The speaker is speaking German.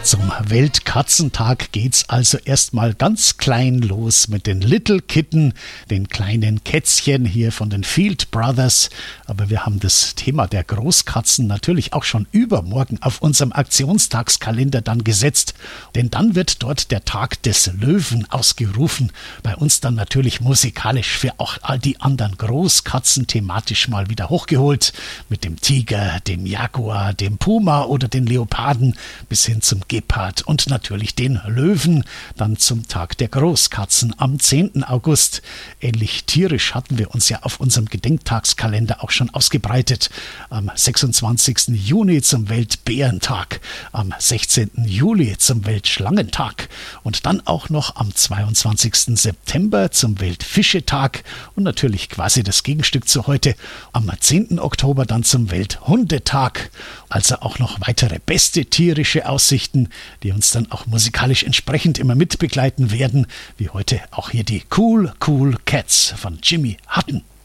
Zum Weltkatzentag geht's also erstmal ganz klein los mit den Little Kitten, den kleinen Kätzchen hier von den Field Brothers. Aber wir haben das Thema der Großkatzen natürlich auch schon übermorgen auf unserem Aktionstagskalender dann gesetzt. Denn dann wird dort der Tag des Löwen ausgerufen. Bei uns dann natürlich musikalisch für auch all die anderen Großkatzen thematisch mal wieder hochgeholt. Mit dem Tiger, dem Jaguar, dem Puma oder den Leoparden bis hin zum Gepard und natürlich den Löwen, dann zum Tag der Großkatzen am 10. August. Ähnlich tierisch hatten wir uns ja auf unserem Gedenktagskalender auch schon ausgebreitet. Am 26. Juni zum Weltbärentag, am 16. Juli zum Weltschlangentag und dann auch noch am 22. September zum Weltfischetag und natürlich quasi das Gegenstück zu heute, am 10. Oktober dann zum Welthundetag. Also auch noch weitere beste tierische Aussichten, die uns dann auch musikalisch entsprechend immer mitbegleiten werden, wie heute auch hier die Cool Cats von Jimmy Hutton.